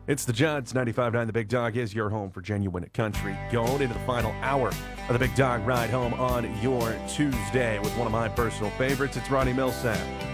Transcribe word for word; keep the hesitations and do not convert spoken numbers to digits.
It's the Juds. ninety-five point nine The Big Dog is your home for genuine country. Going into the final hour of the Big Dog Ride Home on your Tuesday with one of my personal favorites. It's Ronnie Millsap.